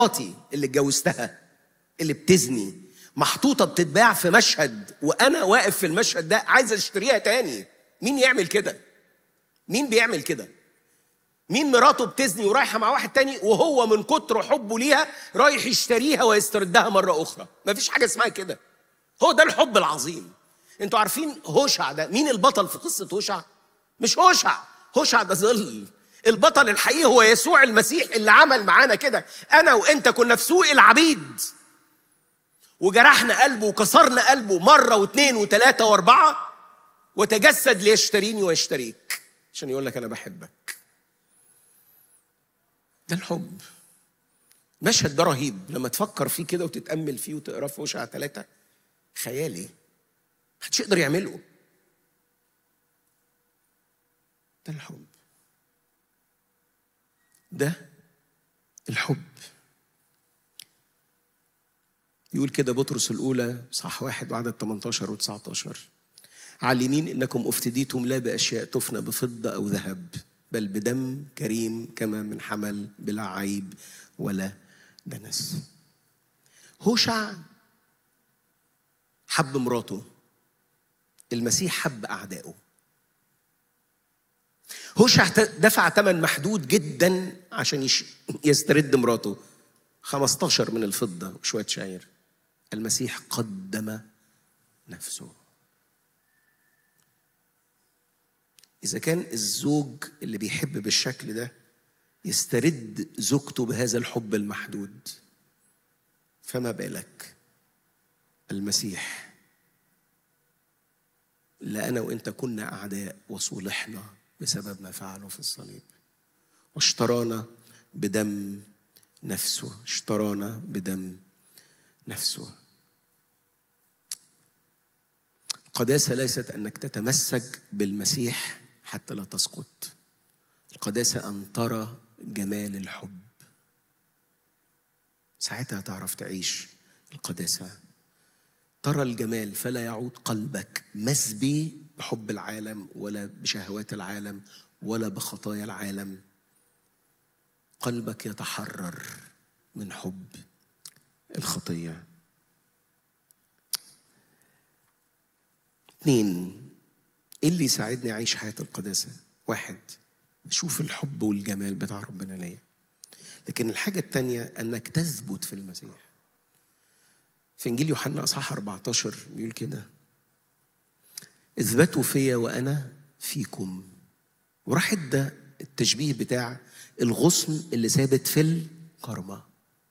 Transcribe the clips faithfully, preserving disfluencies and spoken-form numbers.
مراتي اللي اتجوزتها اللي بتزني محطوطة بتتباع في مشهد، وأنا واقف في المشهد ده عايز أشتريها تاني. مين يعمل كده؟ مين بيعمل كده؟ مين مراته بتزني ورايحة مع واحد تاني وهو من كتر حبه ليها رايح يشتريها ويستردها مرة أخرى؟ مفيش حاجة اسمها كده. هو ده الحب العظيم. انتوا عارفين هوشع ده مين البطل في قصة هوشع؟ مش هوشع، هوشع ده ظل. البطل الحقيقي هو يسوع المسيح اللي عمل معانا كده. أنا وإنت كنا في سوق العبيد وجرحنا قلبه وكسرنا قلبه مرة واثنين وثلاثة واربعة، وتجسد ليشتريني ويشتريك عشان يقول لك أنا بحبك. ده الحب. المشهد ده رهيب لما تفكر فيه كده وتتأمل فيه وتقرأ في هوشع ثلاثة. خيالي، محدش يقدر يعمله. ده الحب. ده الحب. يقول كده بطرس الأولى صح واحد وعدد ثمانية عشر وتسعة عشر: عالمين إنكم افتديتم لا بأشياء تفنى بفضة أو ذهب، بل بدم كريم كما من حمل بلا عيب ولا دنس. هوشع حب مراته، المسيح حب أعدائه. هوشع دفع ثمن محدود جدا عشان يسترد مراته، خمسة عشر من الفضة وشوية شعير. المسيح قدم نفسه. إذا كان الزوج اللي بيحب بالشكل ده يسترد زوجته بهذا الحب المحدود، فما بالك المسيح اللي أنا وإنت كنا أعداء وصولحنا بسبب ما فعله في الصليب، واشترانا بدم نفسه. اشترانا بدم نفسه. القداسة ليست أنك تتمسك بالمسيح حتى لا تسقط. القداسة أن ترى جمال الحب، ساعتها تعرف تعيش القداسة. ترى الجمال فلا يعود قلبك مسبي بحب العالم ولا بشهوات العالم ولا بخطايا العالم. قلبك يتحرر من حب الخطية. اثنين، ايه اللي يساعدني اعيش حياة القداسة؟ واحد، اشوف الحب والجمال بتاع ربنا ليا. لكن الحاجة التانية انك تثبت في المسيح. في انجيل يوحنا اصحاح أربعة عشر بيقول كده: اثبتوا فيا وانا فيكم. وراح ده التشبيه بتاع الغصن اللي ثابت في الكرمة.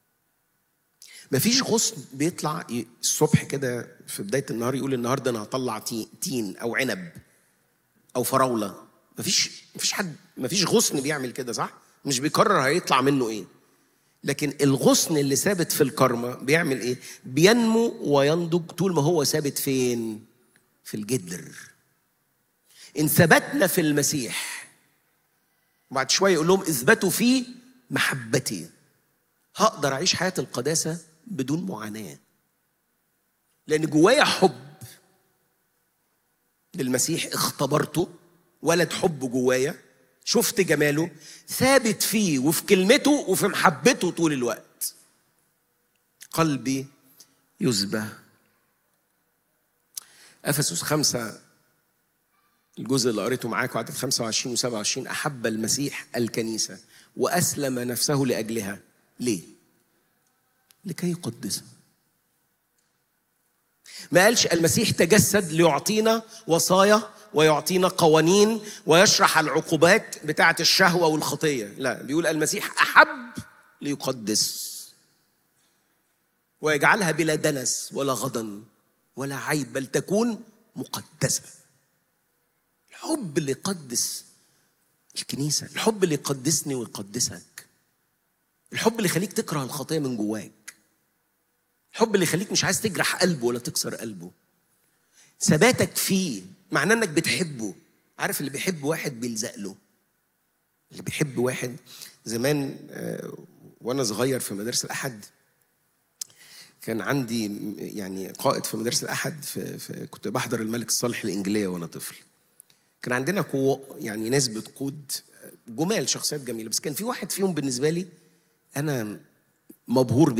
مفيش غصن بيطلع الصبح كده في بداية النهار يقول النهاردة أنا هطلع تين أو عنب أو فراولة. مفيش مفيش حد، مفيش غصن بيعمل كده، صح؟ مش بيقرر هيطلع منه إيه. لكن الغصن اللي ثابت في الكرمة بيعمل إيه؟ بينمو وينضج طول ما هو ثابت فين؟ في الجدر. إن ثبتنا في المسيح بعد شوية يقول لهم اثبتوا في محبتي، هقدر أعيش حياة القداسة بدون معاناة، لأن جوايا حب للمسيح. اختبرته، ولد حب جوايا، شفت جماله، ثابت فيه وفي كلمته وفي محبته طول الوقت. قلبي يشبه. أفسس خمسة الجزء اللي قريته معاكم عدد خمسة وعشرين وسبعة وعشرين: أحب المسيح الكنيسة وأسلم نفسه لأجلها. ليه؟ لكي يقدسها. ما قالش المسيح تجسد ليعطينا وصايا ويعطينا قوانين ويشرح العقوبات بتاعة الشهوة والخطية. لا، بيقول المسيح أحب ليقدس ويجعلها بلا دنس ولا غضن ولا عيب، بل تكون مقدسة. الحب اللي يقدس الكنيسة، الحب اللي يقدسني ويقدسك، الحب اللي يخليك تكره الخطية من جواك، الحب اللي يخليك مش عايز تجرح قلبه ولا تكسر قلبه. ثباتك فيه معناه انك بتحبه. عارف اللي بيحب واحد بيلزق له. اللي بيحب واحد زمان آه وانا صغير في مدارس الأحد، كان عندي يعني قائد في مدارس الأحد في, في كنت بحضر الملك الصالح الإنجيلية وانا طفل. كان عندنا قوة يعني ناس بتقود جمال، شخصيات جميلة، بس كان في واحد فيهم بالنسبة لي أنا مبهور